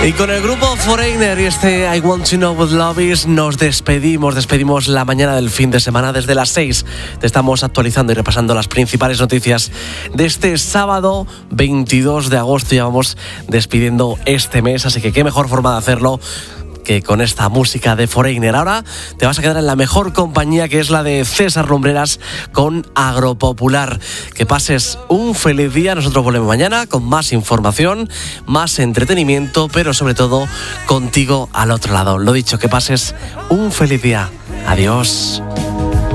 Y con el grupo Foreigner y este I Want to Know What Love Is nos despedimos la mañana del fin de semana. Desde las 6 te estamos actualizando y repasando las principales noticias de este sábado 22 de agosto. Ya vamos despidiendo este mes, así que qué mejor forma de hacerlo que con esta música de Foreigner. Ahora te vas a quedar en la mejor compañía, que es la de César Lumbreras con Agropopular. Que pases un feliz día. Nosotros volvemos mañana con más información, más entretenimiento, pero sobre todo contigo al otro lado. Lo dicho, que pases un feliz día. Adiós.